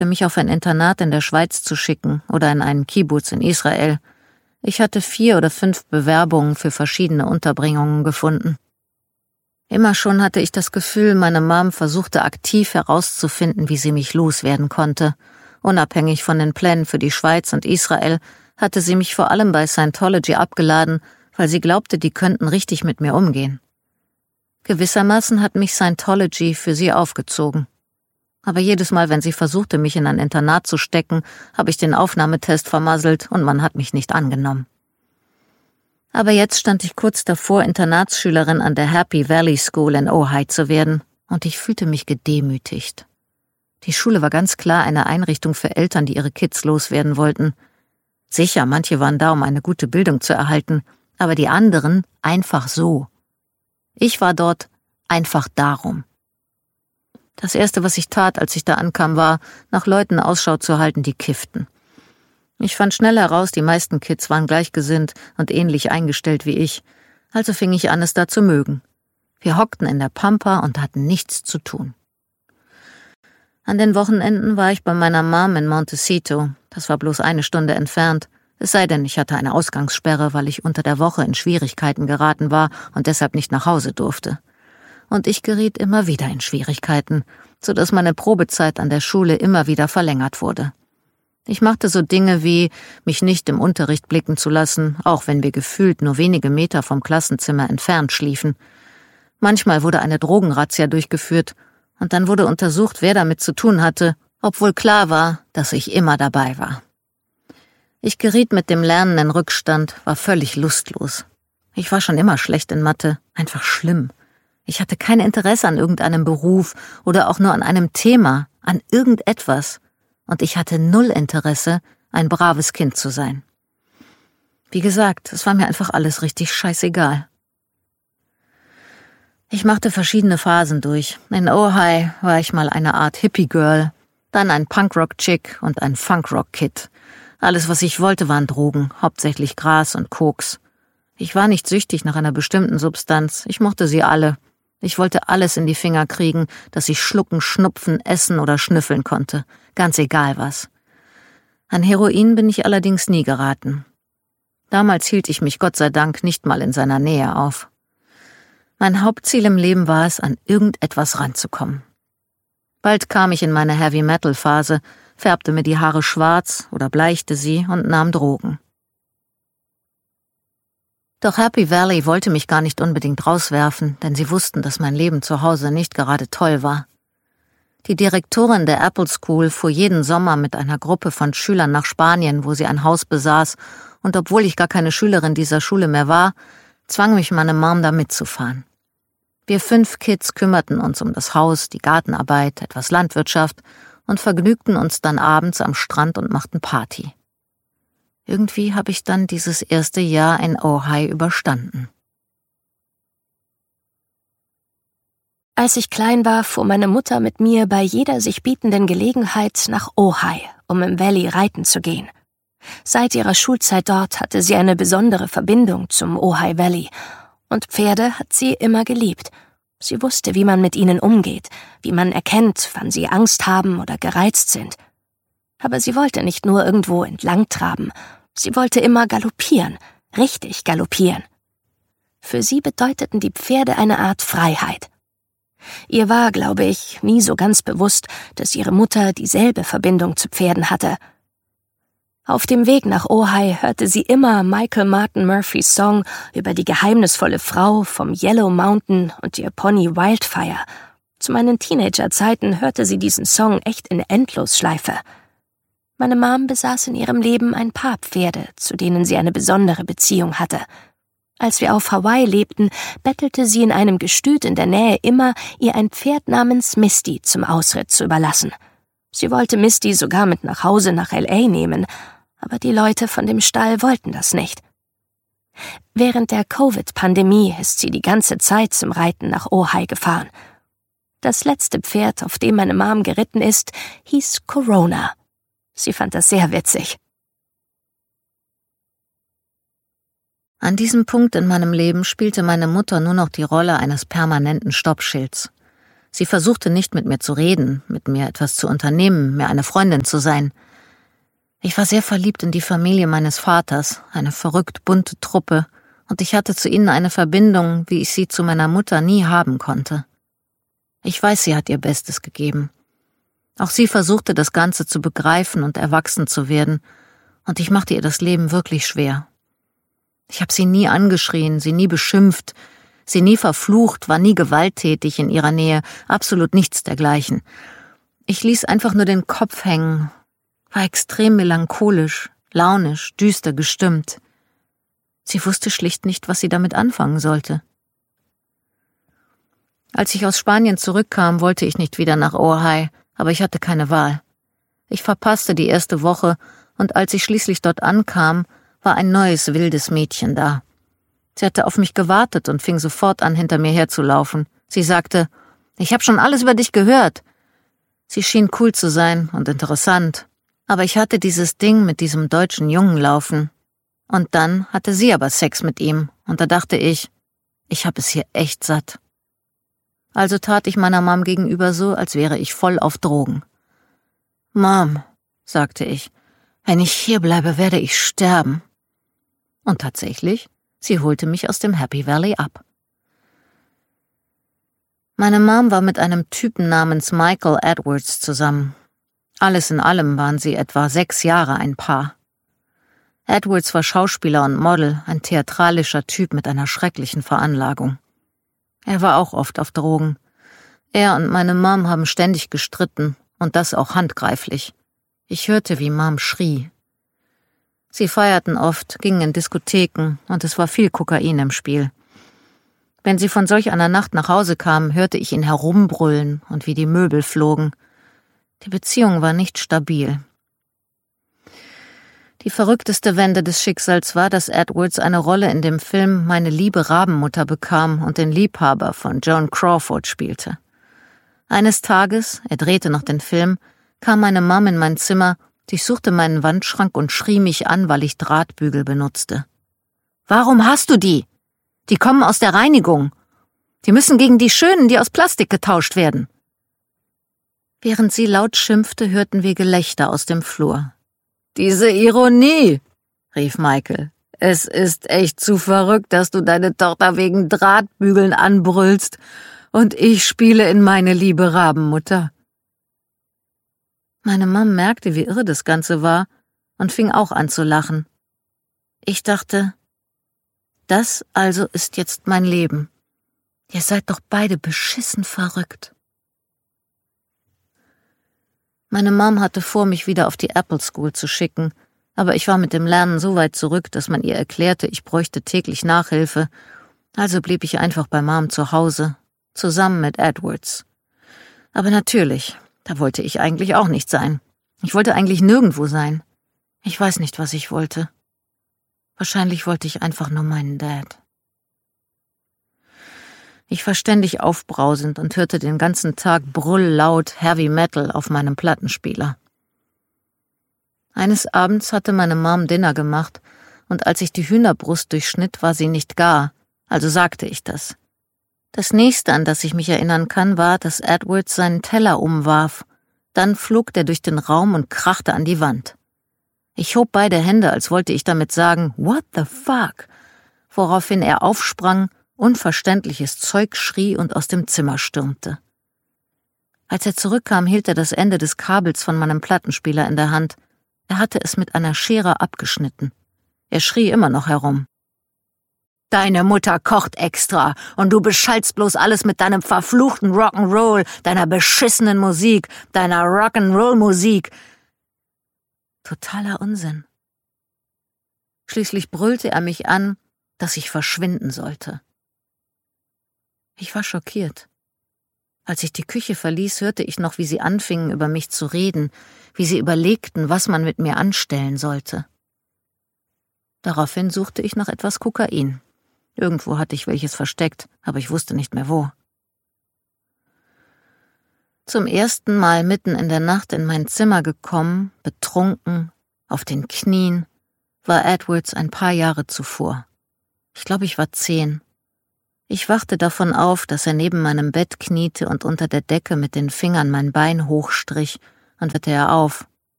mich auf ein Internat in der Schweiz zu schicken oder in einen Kibbutz in Israel. Ich hatte 4 oder 5 Bewerbungen für verschiedene Unterbringungen gefunden. Immer schon hatte ich das Gefühl, meine Mom versuchte aktiv herauszufinden, wie sie mich loswerden konnte. Unabhängig von den Plänen für die Schweiz und Israel hatte sie mich vor allem bei Scientology abgeladen, weil sie glaubte, die könnten richtig mit mir umgehen. Gewissermaßen hat mich Scientology für sie aufgezogen. Aber jedes Mal, wenn sie versuchte, mich in ein Internat zu stecken, habe ich den Aufnahmetest vermasselt und man hat mich nicht angenommen. Aber jetzt stand ich kurz davor, Internatsschülerin an der Happy Valley School in Ojai zu werden, und ich fühlte mich gedemütigt. Die Schule war ganz klar eine Einrichtung für Eltern, die ihre Kids loswerden wollten. Sicher, manche waren da, um eine gute Bildung zu erhalten, aber die anderen einfach so. Ich war dort einfach darum. Das Erste, was ich tat, als ich da ankam, war, nach Leuten Ausschau zu halten, die kifften. Ich fand schnell heraus, die meisten Kids waren gleichgesinnt und ähnlich eingestellt wie ich, also fing ich an, es da zu mögen. Wir hockten in der Pampa und hatten nichts zu tun. An den Wochenenden war ich bei meiner Mom in Montecito, das war bloß 1 Stunde entfernt, es sei denn, ich hatte eine Ausgangssperre, weil ich unter der Woche in Schwierigkeiten geraten war und deshalb nicht nach Hause durfte. Und ich geriet immer wieder in Schwierigkeiten, sodass meine Probezeit an der Schule immer wieder verlängert wurde. Ich machte so Dinge wie, mich nicht im Unterricht blicken zu lassen, auch wenn wir gefühlt nur wenige Meter vom Klassenzimmer entfernt schliefen. Manchmal wurde eine Drogenrazzia durchgeführt und dann wurde untersucht, wer damit zu tun hatte, obwohl klar war, dass ich immer dabei war. Ich geriet mit dem Lernen in Rückstand, war völlig lustlos. Ich war schon immer schlecht in Mathe, einfach schlimm. Ich hatte kein Interesse an irgendeinem Beruf oder auch nur an einem Thema, an irgendetwas. Und ich hatte 0 Interesse, ein braves Kind zu sein. Wie gesagt, es war mir einfach alles richtig scheißegal. Ich machte verschiedene Phasen durch. In Ojai war ich mal eine Art Hippie-Girl, dann ein Punkrock-Chick und ein Funkrock-Kid. Alles, was ich wollte, waren Drogen, hauptsächlich Gras und Koks. Ich war nicht süchtig nach einer bestimmten Substanz, ich mochte sie alle. Ich wollte alles in die Finger kriegen, das ich schlucken, schnupfen, essen oder schnüffeln konnte. Ganz egal was. An Heroin bin ich allerdings nie geraten. Damals hielt ich mich Gott sei Dank nicht mal in seiner Nähe auf. Mein Hauptziel im Leben war es, an irgendetwas ranzukommen. Bald kam ich in meine Heavy-Metal-Phase, färbte mir die Haare schwarz oder bleichte sie und nahm Drogen. Doch Happy Valley wollte mich gar nicht unbedingt rauswerfen, denn sie wussten, dass mein Leben zu Hause nicht gerade toll war. Die Direktorin der Apple School fuhr jeden Sommer mit einer Gruppe von Schülern nach Spanien, wo sie ein Haus besaß, und obwohl ich gar keine Schülerin dieser Schule mehr war, zwang mich meine Mom, da mitzufahren. Wir 5 Kids kümmerten uns um das Haus, die Gartenarbeit, etwas Landwirtschaft und vergnügten uns dann abends am Strand und machten Party. Irgendwie habe ich dann dieses erste Jahr in Ojai überstanden. Als ich klein war, fuhr meine Mutter mit mir bei jeder sich bietenden Gelegenheit nach Ojai, um im Valley reiten zu gehen. Seit ihrer Schulzeit dort hatte sie eine besondere Verbindung zum Ojai Valley und Pferde hat sie immer geliebt. Sie wusste, wie man mit ihnen umgeht, wie man erkennt, wann sie Angst haben oder gereizt sind. Aber sie wollte nicht nur irgendwo entlang traben, sie wollte immer galoppieren, richtig galoppieren. Für sie bedeuteten die Pferde eine Art Freiheit. Ihr war, glaube ich, nie so ganz bewusst, dass ihre Mutter dieselbe Verbindung zu Pferden hatte. Auf dem Weg nach Ojai hörte sie immer Michael Martin Murphys Song über die geheimnisvolle Frau vom Yellow Mountain und ihr Pony Wildfire. Zu meinen Teenagerzeiten hörte sie diesen Song echt in Endlosschleife. Meine Mom besaß in ihrem Leben ein paar Pferde, zu denen sie eine besondere Beziehung hatte. Als wir auf Hawaii lebten, bettelte sie in einem Gestüt in der Nähe immer, ihr ein Pferd namens Misty zum Ausritt zu überlassen. Sie wollte Misty sogar mit nach Hause nach L.A. nehmen, aber die Leute von dem Stall wollten das nicht. Während der Covid-Pandemie ist sie die ganze Zeit zum Reiten nach Ojai gefahren. Das letzte Pferd, auf dem meine Mom geritten ist, hieß Corona. Sie fand das sehr witzig. An diesem Punkt in meinem Leben spielte meine Mutter nur noch die Rolle eines permanenten Stoppschilds. Sie versuchte nicht, mit mir zu reden, mit mir etwas zu unternehmen, mir eine Freundin zu sein. Ich war sehr verliebt in die Familie meines Vaters, eine verrückt bunte Truppe, und ich hatte zu ihnen eine Verbindung, wie ich sie zu meiner Mutter nie haben konnte. Ich weiß, sie hat ihr Bestes gegeben. Auch sie versuchte, das Ganze zu begreifen und erwachsen zu werden, und ich machte ihr das Leben wirklich schwer. Ich habe sie nie angeschrien, sie nie beschimpft, sie nie verflucht, war nie gewalttätig in ihrer Nähe, absolut nichts dergleichen. Ich ließ einfach nur den Kopf hängen, war extrem melancholisch, launisch, düster gestimmt. Sie wusste schlicht nicht, was sie damit anfangen sollte. Als ich aus Spanien zurückkam, wollte ich nicht wieder nach Ojai, aber ich hatte keine Wahl. Ich verpasste die erste Woche, und als ich schließlich dort ankam, war ein neues, wildes Mädchen da. Sie hatte auf mich gewartet und fing sofort an, hinter mir herzulaufen. Sie sagte, »Ich habe schon alles über dich gehört.« Sie schien cool zu sein und interessant, aber ich hatte dieses Ding mit diesem deutschen Jungen laufen. Und dann hatte sie aber Sex mit ihm, und da dachte ich habe es hier echt satt. Also tat ich meiner Mom gegenüber so, als wäre ich voll auf Drogen. »Mom«, sagte ich, »wenn ich hier bleibe, werde ich sterben.« Und tatsächlich, sie holte mich aus dem Happy Valley ab. Meine Mom war mit einem Typen namens Michael Edwards zusammen. Alles in allem waren sie etwa 6 Jahre ein Paar. Edwards war Schauspieler und Model, ein theatralischer Typ mit einer schrecklichen Veranlagung. Er war auch oft auf Drogen. Er und meine Mom haben ständig gestritten, und das auch handgreiflich. Ich hörte, wie Mom schrie. Sie feierten oft, gingen in Diskotheken, und es war viel Kokain im Spiel. Wenn sie von solch einer Nacht nach Hause kamen, hörte ich ihn herumbrüllen und wie die Möbel flogen. Die Beziehung war nicht stabil. Die verrückteste Wende des Schicksals war, dass Edwards eine Rolle in dem Film Meine liebe Rabenmutter bekam und den Liebhaber von Joan Crawford spielte. Eines Tages, er drehte noch den Film, kam meine Mom in mein Zimmer, durchsuchte meinen Wandschrank und schrie mich an, weil ich Drahtbügel benutzte. »Warum hast du die? Die kommen aus der Reinigung. Die müssen gegen die schönen, die aus Plastik getauscht werden.« Während sie laut schimpfte, hörten wir Gelächter aus dem Flur. »Diese Ironie«, rief Michael. »Es ist echt zu verrückt, dass du deine Tochter wegen Drahtbügeln anbrüllst und ich spiele in Meine liebe Rabenmutter.« Meine Mom merkte, wie irre das Ganze war und fing auch an zu lachen. Ich dachte, das also ist jetzt mein Leben. Ihr seid doch beide beschissen verrückt. Meine Mom hatte vor, mich wieder auf die Apple School zu schicken, aber ich war mit dem Lernen so weit zurück, dass man ihr erklärte, ich bräuchte täglich Nachhilfe, also blieb ich einfach bei Mom zu Hause, zusammen mit Edwards. Aber natürlich, da wollte ich eigentlich auch nicht sein. Ich wollte eigentlich nirgendwo sein. Ich weiß nicht, was ich wollte. Wahrscheinlich wollte ich einfach nur meinen Dad. Ich war ständig aufbrausend und hörte den ganzen Tag brülllaut Heavy Metal auf meinem Plattenspieler. Eines Abends hatte meine Mom Dinner gemacht, und als ich die Hühnerbrust durchschnitt, war sie nicht gar, also sagte ich das. Das nächste, an das ich mich erinnern kann, war, dass Edwards seinen Teller umwarf. Dann flog der durch den Raum und krachte an die Wand. Ich hob beide Hände, als wollte ich damit sagen, »What the fuck?«, woraufhin er aufsprang, unverständliches Zeug schrie und aus dem Zimmer stürmte. Als er zurückkam, hielt er das Ende des Kabels von meinem Plattenspieler in der Hand. Er hatte es mit einer Schere abgeschnitten. Er schrie immer noch herum. »Deine Mutter kocht extra und du beschallst bloß alles mit deinem verfluchten Rock'n'Roll, deiner beschissenen Musik, deiner Rock'n'Roll-Musik.« Totaler Unsinn. Schließlich brüllte er mich an, dass ich verschwinden sollte. Ich war schockiert. Als ich die Küche verließ, hörte ich noch, wie sie anfingen, über mich zu reden, wie sie überlegten, was man mit mir anstellen sollte. Daraufhin suchte ich nach etwas Kokain. Irgendwo hatte ich welches versteckt, aber ich wusste nicht mehr wo. Zum ersten Mal mitten in der Nacht in mein Zimmer gekommen, betrunken, auf den Knien, war Edwards ein paar Jahre zuvor. Ich glaube, ich war 10. Ich wachte davon auf, dass er neben meinem Bett kniete und unter der Decke mit den Fingern mein Bein hochstrich, und hörte er auf.